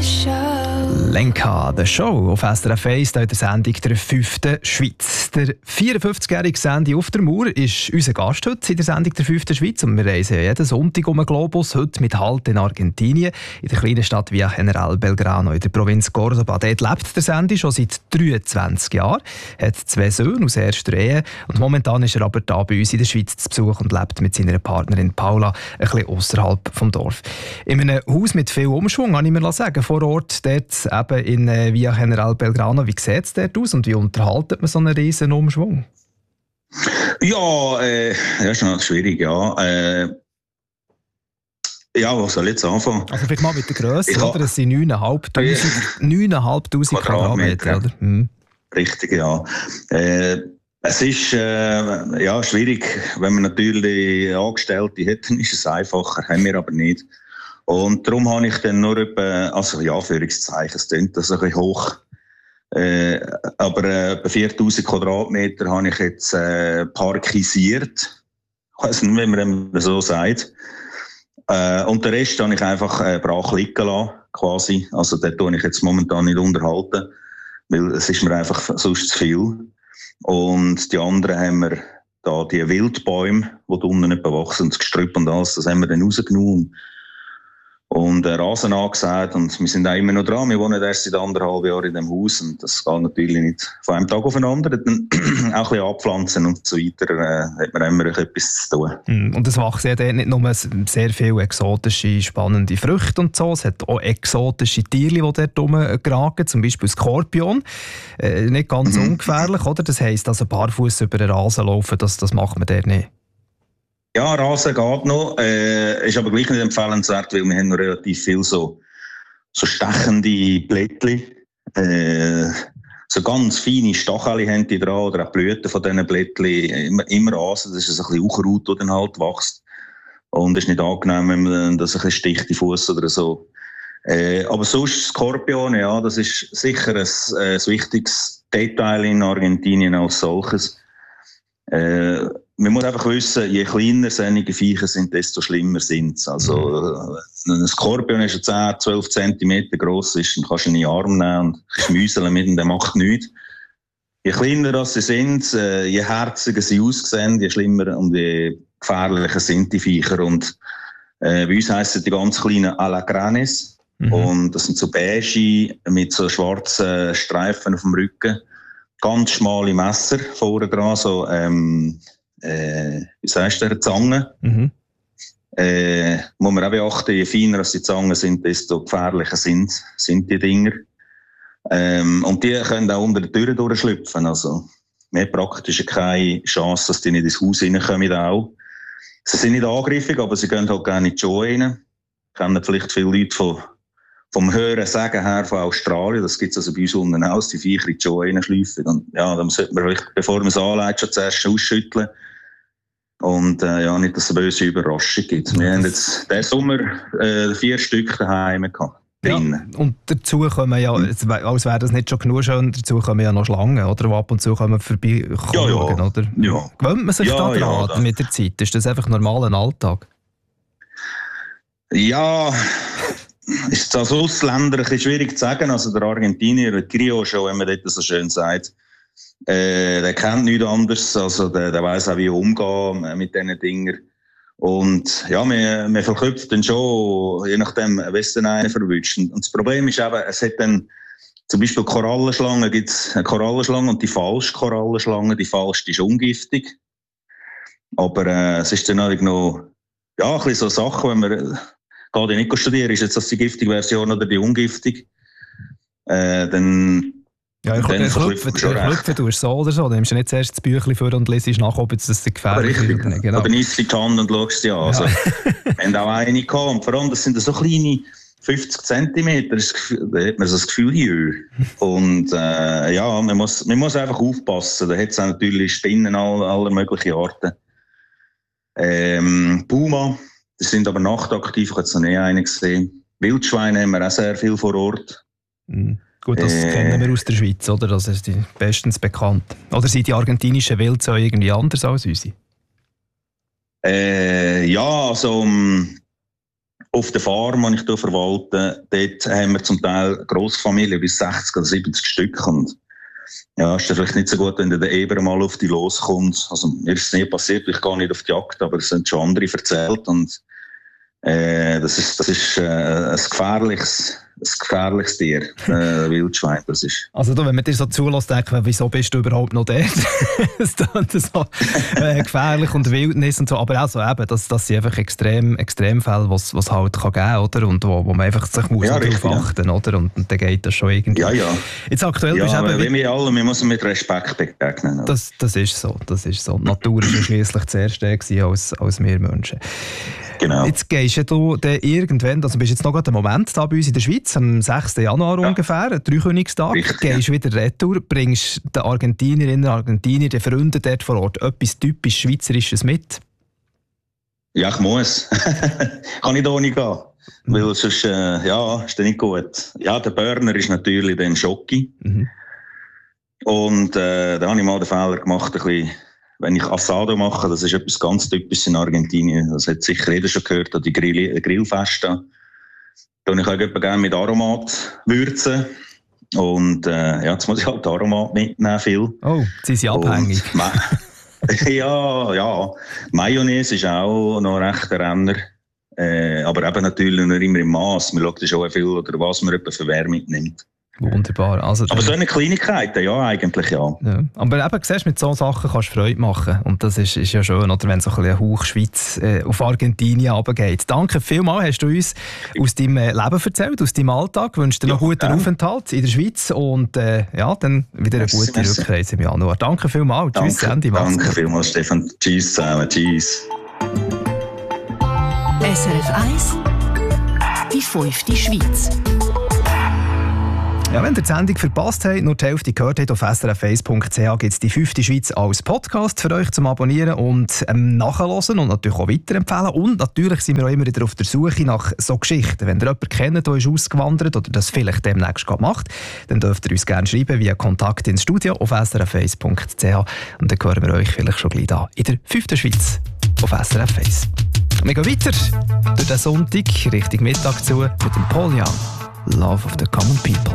Lenka, The Show auf SRF 1, in der Sendung der 5. Schweiz. Der 54-jährige Sandy auf der Mauer ist unser Gast heute in der Sendung der 5. Schweiz. Und wir reisen jeden Sonntag um den Globus, heute mit Halt in Argentinien, in der kleinen Stadt Villa General Belgrano in der Provinz Córdoba. Dort lebt der Sandy schon seit 23 Jahren, hat 2 Söhne aus erster Ehe und momentan ist er aber da bei uns in der Schweiz zu Besuch und lebt mit seiner Partnerin Paula ein bisschen ausserhalb vom Dorf. In einem Haus mit viel Umschwung, kann ich mir sagen, vor Ort, dort eben in Villa General Belgrano. Wie sieht es dort aus und wie unterhaltet man so einen riesen Umschwung? Ja, ist noch schwierig, ja. Ja, was soll ich jetzt anfangen? Also vielleicht mal mit der Grösse, oder? Das sind 9'500 Quadratmeter, oder? Mhm. Richtig, ja. Es ist schwierig, wenn man natürlich Angestellte hat, dann ist es einfacher, haben wir aber nicht. Und darum habe ich dann nur Anführungszeichen, es klingt das ein bisschen hoch, aber etwa 4000 Quadratmeter habe ich jetzt parkisiert. Ich weiss nicht, wie man so sagt. Und den Rest habe ich einfach brach liegen lassen, quasi. Also den tue ich jetzt momentan nicht unterhalten, weil es ist mir einfach sonst zu viel. Und die anderen haben wir da die Wildbäume, die da unten nicht bewachsen, das Gestrüpp und alles, das haben wir dann rausgenommen. Und Rasen angesät und wir sind auch immer noch dran. Wir wohnen erst seit 1,5 Jahren in diesem Haus und das geht natürlich nicht von einem Tag auf den anderen. Dann auch ein bisschen abpflanzen und so weiter, hat man immer etwas zu tun. Und es wachsen ja dort nicht nur sehr viele exotische, spannende Früchte und so, es hat auch exotische Tiere, die dort rumgragen, zum Beispiel Skorpion. Nicht ganz ungefährlich, oder? Das heisst, also barfuß über den Rasen laufen, das macht man dort nicht. Ja, Rasen geht noch, ist aber gleich nicht empfehlenswert, weil wir haben noch relativ viel so stechende Blättchen, so ganz feine Stacheln haben die dran, oder auch Blüten von diesen Blättchen, immer Rasen, das ist ein bisschen Unkraut, das dann halt wächst. Und es ist nicht angenehm, wenn man das ein bisschen sticht, die Fuß oder so. Aber sonst Skorpion, ja, das ist sicher ein wichtiges Detail in Argentinien als solches. Man muss einfach wissen, je kleiner solche Viecher sind, desto schlimmer sind sie. Also, ein Skorpion ist 10, 12 cm gross, dann kannst du ihn in den Arm nehmen und schmüseln mit ihm, der macht nichts. Je kleiner sie sind, je herziger sie aussehen, je schlimmer und je gefährlicher sind die Viecher. Und bei uns heissen die ganz kleinen Alacranes. Und das sind so beige mit so schwarzen Streifen auf dem Rücken. Ganz schmale Messer vorne dran, so wie sagst du, Zangen. Muss man auch beachten, je feiner die Zangen sind, desto gefährlicher sind die Dinger. Und die können auch unter der Tür durchschlüpfen. Also, mehr praktisch keine Chance, dass die nicht ins Haus reinkommen. Auch. Sie sind nicht angriffig, aber sie gehen halt gerne in die Show rein. Kennen vielleicht viele Leute vom Hören sagen her von Australien, das gibt es also bei uns unten aus, die Viecher in die Show reinschleifen. Und ja, dann sollte man vielleicht, bevor man es anlegt, schon zuerst ausschütteln. Und nicht, dass es eine böse Überraschung gibt. Wir haben jetzt diesen Sommer 4 Stück daheim gehabt. Ja, und dazu kommen ja, als wäre das nicht schon genug schön, dazu kommen ja noch Schlangen, oder? Die ab und zu kommen vorbei schauen, oder? Ja. Gewöhnt man sich da dran mit der Zeit? Ist das einfach normaler Alltag? Ja, ist als Ausländer ein bisschen schwierig zu sagen. Also der Argentinier, der Grio schon, wenn man das so schön sagt, der kennt nichts anderes. Also der weiss auch, wie umgehen mit diesen Dingen. Und ja, man verknüpft dann schon, je nachdem, was dann einen verwünscht. Und das Problem ist eben, es hat dann zum Beispiel Korallenschlangen, gibt es eine Korallenschlange und die falsche Korallenschlange. Die falsche ist ungiftig. Aber es ist dann halt noch, ja, ein bisschen so Sachen, wenn man gerade nicht studieren, ist jetzt das die giftige Version oder die ungiftig, dann... Ja, ich klopfen tust so oder so. Dann nimmst du nicht zuerst das Büchlein vor und lesest nach, ob das gefährlich ist oder nicht. Genau. Oder nimmst du die Hand und schaust sie an. Also, wir haben auch eine gehabt. Und vor allem, das sind so kleine 50 cm. Da hat man so das Gefühl, jö. Und man muss einfach aufpassen. Da hat es natürlich Spinnen aller möglichen Arten. Puma, die sind aber nachtaktiv. Ich habe jetzt noch nie einen gesehen. Wildschweine haben wir auch sehr viel vor Ort. Gut, das kennen wir aus der Schweiz, oder? Das ist bestens bekannt. Oder sind die argentinischen Wildzäune irgendwie anders als unsere? Ja, also auf der Farm, die ich hier verwalte, dort haben wir zum Teil Grossfamilien bis 60 oder 70 Stück. Und ja, ist vielleicht nicht so gut, wenn der Eber mal auf die loskommt. Also mir ist es nie passiert, ich gehe nicht auf die Jagd, aber es sind schon andere erzählt. Und das ist ein gefährliches Tier, Wildschwein. Das ist. Also wenn man dir so zulässt, denkt man, wieso bist du überhaupt noch dort? Es klingt so gefährlich und Wildnis und so, aber auch so eben, das sind einfach Extremfälle, was halt kann geben, oder? Und wo man einfach sich muss darauf achten, oder? Und dann geht das schon irgendwie. Ja. Jetzt aktuell ja, bist aber wie wir alle, wir müssen mit Respekt begegnen. Das ist so. Die Natur war ja schliesslich zuerst als wir Menschen. Genau. Jetzt gehst du dann irgendwann, also bist jetzt noch gerade einen Moment da bei uns in der Schweiz, am 6. Januar ungefähr, Dreikönigstag, gehst wieder retour, bringst den Argentinierinnen und Argentiniern, den Freunden dort vor Ort etwas typisch Schweizerisches mit? Ja, ich muss. Kann ich da nicht gehen. Weil sonst, ist das nicht gut. Ja, der Burner ist natürlich dann Schocki. Mhm. Und da habe ich mal den Fehler gemacht, ein bisschen, wenn ich Asado mache, das ist etwas ganz Typisches in Argentinien. Das hat sicher jeder schon gehört, die Grillfeste. Da ich auch gerne mit Aromat würzen. Und jetzt muss ich halt Aromat mitnehmen, viel. Oh, sie sind abhängig. Ja. Mayonnaise ist auch noch recht ein Renner. Aber eben natürlich nur immer im Maß. Man schaut schon viel, oder was man für wer mitnimmt. Wunderbar. Also, aber so eine Kleinigkeit, ja, eigentlich ja. Aber eben, siehst, mit solchen Sachen kannst du Freude machen. Und das ist ja schön, oder wenn so ein Hauch Schweiz auf Argentinien runtergeht. Danke vielmals, hast du uns aus deinem Leben erzählt, aus deinem Alltag. Ich wünsche dir noch einen guten Aufenthalt in der Schweiz und dann wieder eine gute Rückreise im Januar. Danke vielmals. Tschüss, Sandy. Danke vielmals, Stefan. Tschüss zusammen. Tschüss. SRF 1, die 5. Schweiz. Ja, wenn ihr die Sendung verpasst habt, nur die Hälfte gehört habt, auf srf1.ch gibt es die 5. Schweiz als Podcast für euch zum Abonnieren und nachhören und natürlich auch weiterempfehlen. Und natürlich sind wir auch immer wieder auf der Suche nach so Geschichten. Wenn ihr jemanden kennt, der ist ausgewandert oder das vielleicht demnächst macht, dann dürft ihr uns gerne schreiben via Kontakt ins Studio auf srf1.ch und dann hören wir euch vielleicht schon gleich da in der 5. Schweiz auf SRF 1. Wir gehen weiter durch den Sonntag Richtung Mittag zu mit dem Paul Young. Love of the Common People.